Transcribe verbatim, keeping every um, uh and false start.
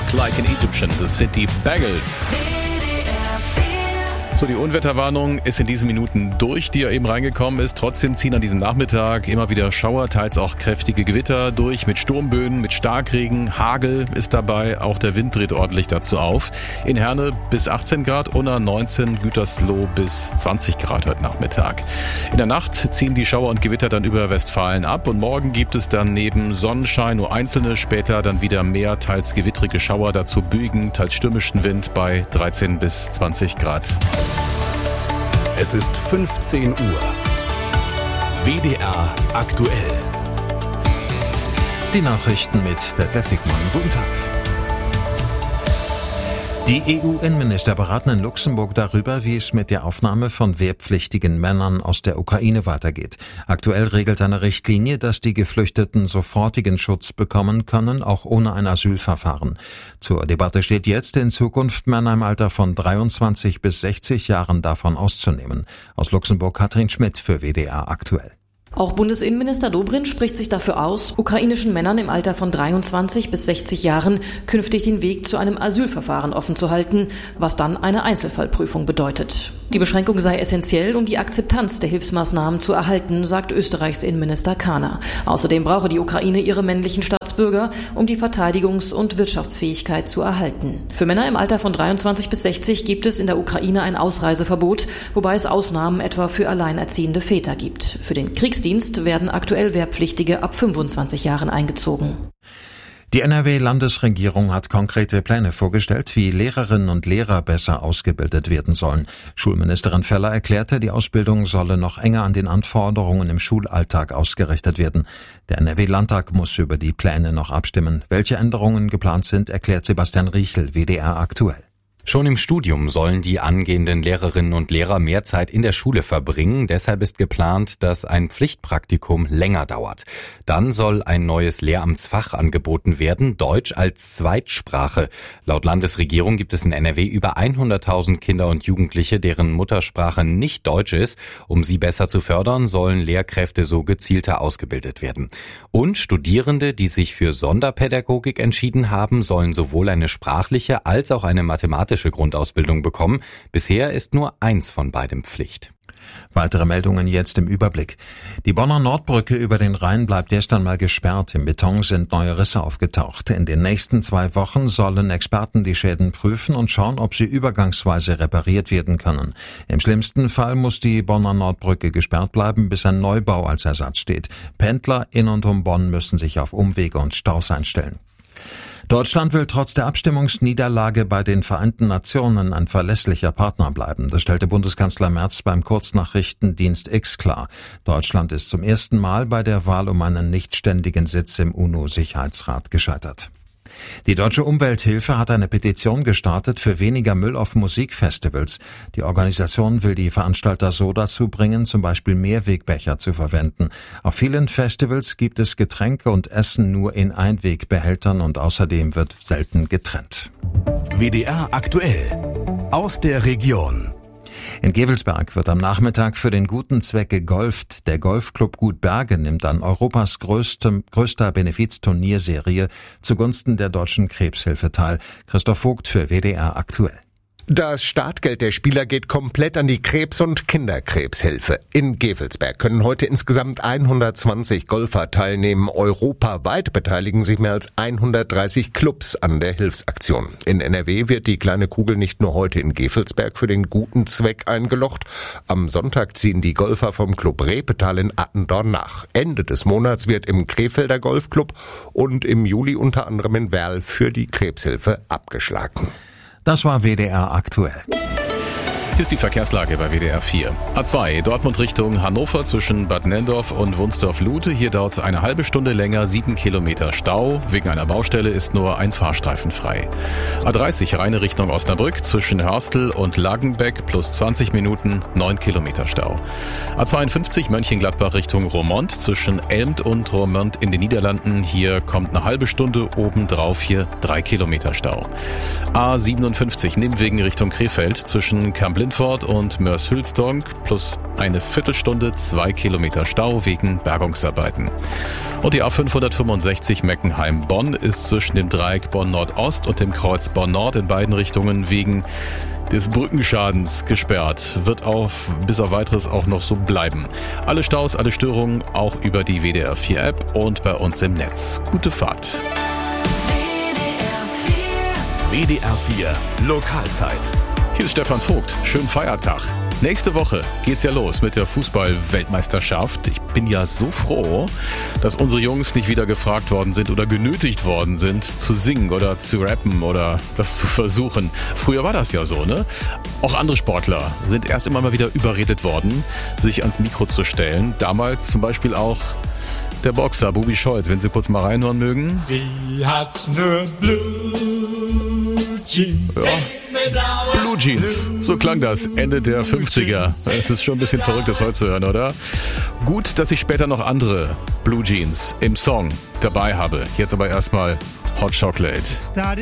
Look Like an Egyptian, The City Bagels. So, die Unwetterwarnung ist in diesen Minuten durch, die ja eben reingekommen ist. Trotzdem ziehen an diesem Nachmittag immer wieder Schauer, teils auch kräftige Gewitter durch mit Sturmböen, mit Starkregen. Hagel ist dabei, auch der Wind dreht ordentlich dazu auf. In Herne bis achtzehn Grad, Unna neunzehn, Gütersloh bis zwanzig Grad heute Nachmittag. In der Nacht ziehen die Schauer und Gewitter dann über Westfalen ab und morgen gibt es dann neben Sonnenschein nur einzelne, später dann wieder mehr, teils gewittrige Schauer, dazu Böigen, teils stürmischen Wind bei dreizehn bis zwanzig Grad. Es ist fünfzehn Uhr. W D R aktuell. Die Nachrichten mit Detlef Dickmann. Guten Tag. Die E U-Innenminister beraten in Luxemburg darüber, wie es mit der Aufnahme von wehrpflichtigen Männern aus der Ukraine weitergeht. Aktuell regelt eine Richtlinie, dass die Geflüchteten sofortigen Schutz bekommen können, auch ohne ein Asylverfahren. Zur Debatte steht jetzt, in Zukunft Männer im Alter von dreiundzwanzig bis sechzig Jahren davon auszunehmen. Aus Luxemburg Katrin Schmidt für W D R aktuell. Auch Bundesinnenminister Dobrindt spricht sich dafür aus, ukrainischen Männern im Alter von dreiundzwanzig bis sechzig Jahren künftig den Weg zu einem Asylverfahren offen zu halten, was dann eine Einzelfallprüfung bedeutet. Die Beschränkung sei essentiell, um die Akzeptanz der Hilfsmaßnahmen zu erhalten, sagt Österreichs Innenminister Kahner. Außerdem brauche die Ukraine ihre männlichen Staatsbürger, um die Verteidigungs- und Wirtschaftsfähigkeit zu erhalten. Für Männer im Alter von dreiundzwanzig bis sechzig gibt es in der Ukraine ein Ausreiseverbot, wobei es Ausnahmen etwa für alleinerziehende Väter gibt. Für den Kriegsdienst werden aktuell Wehrpflichtige ab fünfundzwanzig Jahren eingezogen. Die N R W-Landesregierung hat konkrete Pläne vorgestellt, wie Lehrerinnen und Lehrer besser ausgebildet werden sollen. Schulministerin Feller erklärte, die Ausbildung solle noch enger an den Anforderungen im Schulalltag ausgerichtet werden. Der N R W-Landtag muss über die Pläne noch abstimmen. Welche Änderungen geplant sind, erklärt Sebastian Riechel, W D R aktuell. Schon im Studium sollen die angehenden Lehrerinnen und Lehrer mehr Zeit in der Schule verbringen. Deshalb ist geplant, dass ein Pflichtpraktikum länger dauert. Dann soll ein neues Lehramtsfach angeboten werden, Deutsch als Zweitsprache. Laut Landesregierung gibt es in N R W über hunderttausend Kinder und Jugendliche, deren Muttersprache nicht Deutsch ist. Um sie besser zu fördern, sollen Lehrkräfte so gezielter ausgebildet werden. Und Studierende, die sich für Sonderpädagogik entschieden haben, sollen sowohl eine sprachliche als auch eine mathematische Grundausbildung bekommen. Bisher ist nur eins von beidem Pflicht. Weitere Meldungen jetzt im Überblick. Die Bonner Nordbrücke über den Rhein bleibt erst einmal gesperrt. Im Beton sind neue Risse aufgetaucht. In den nächsten zwei Wochen sollen Experten die Schäden prüfen und schauen, ob sie übergangsweise repariert werden können. Im schlimmsten Fall muss die Bonner Nordbrücke gesperrt bleiben, bis ein Neubau als Ersatz steht. Pendler in und um Bonn müssen sich auf Umwege und Staus einstellen. Deutschland will trotz der Abstimmungsniederlage bei den Vereinten Nationen ein verlässlicher Partner bleiben. Das stellte Bundeskanzler Merz beim Kurznachrichtendienst X klar. Deutschland ist zum ersten Mal bei der Wahl um einen nichtständigen Sitz im UNO-Sicherheitsrat gescheitert. Die Deutsche Umwelthilfe hat eine Petition gestartet für weniger Müll auf Musikfestivals. Die Organisation will die Veranstalter so dazu bringen, zum Beispiel Mehrwegbecher zu verwenden. Auf vielen Festivals gibt es Getränke und Essen nur in Einwegbehältern und außerdem wird selten getrennt. W D R aktuell. Aus der Region. In Gevelsberg wird am Nachmittag für den guten Zweck gegolft. Der Golfclub Gut Berge nimmt an Europas größtem, größter Benefizturnierserie zugunsten der Deutschen Krebshilfe teil. Christoph Vogt für W D R aktuell. Das Startgeld der Spieler geht komplett an die Krebs- und Kinderkrebshilfe. In Gevelsberg können heute insgesamt hundertzwanzig Golfer teilnehmen. Europaweit beteiligen sich mehr als hundertdreißig Clubs an der Hilfsaktion. In N R W wird die kleine Kugel nicht nur heute in Gevelsberg für den guten Zweck eingelocht. Am Sonntag ziehen die Golfer vom Club Repetal in Attendorn nach. Ende des Monats wird im Krefelder Golfclub und im Juli unter anderem in Werl für die Krebshilfe abgeschlagen. Das war W D R aktuell. Hier ist die Verkehrslage bei W D R vier. A zwei, Dortmund Richtung Hannover zwischen Bad Nenndorf und Wunsdorf-Lute. Hier dauert es eine halbe Stunde länger, sieben Kilometer Stau. Wegen einer Baustelle ist nur ein Fahrstreifen frei. A dreißig, Rheine Richtung Osnabrück zwischen Hörstel und Lagenbeck plus zwanzig Minuten, neun Kilometer Stau. A zweiundfünfzig, Mönchengladbach Richtung Roermond zwischen Elmt und Roermond in den Niederlanden. Hier kommt eine halbe Stunde obendrauf, hier drei Kilometer Stau. A siebenundfünfzig, Nimwegen Richtung Krefeld zwischen Kamblin Schwinfurt und Mörs-Hülsdonk plus eine Viertelstunde zwei Kilometer Stau wegen Bergungsarbeiten. Und die A fünfhundertfünfundsechzig Meckenheim-Bonn ist zwischen dem Dreieck Bonn-Nordost und dem Kreuz Bonn-Nord in beiden Richtungen wegen des Brückenschadens gesperrt. Wird auf bis auf weiteres auch noch so bleiben. Alle Staus, alle Störungen auch über die W D R vier App und bei uns im Netz. Gute Fahrt. W D R vier Lokalzeit. Hier ist Stefan Vogt. Schönen Feiertag. Nächste Woche geht's ja los mit der Fußball-Weltmeisterschaft. Ich bin ja so froh, dass unsere Jungs nicht wieder gefragt worden sind oder genötigt worden sind, zu singen oder zu rappen oder das zu versuchen. Früher war das ja so, ne? Auch andere Sportler sind erst immer mal wieder überredet worden, sich ans Mikro zu stellen. Damals zum Beispiel auch der Boxer Bubi Scholz, wenn Sie kurz mal reinhören mögen. Sie hat nur Blue Jeans. Ja. Blue Jeans, so klang das Ende der fünfziger. Es ist schon ein bisschen verrückt, das heute zu hören, oder? Gut, dass ich später noch andere Blue Jeans im Song dabei habe. Jetzt aber erstmal Hot Chocolate.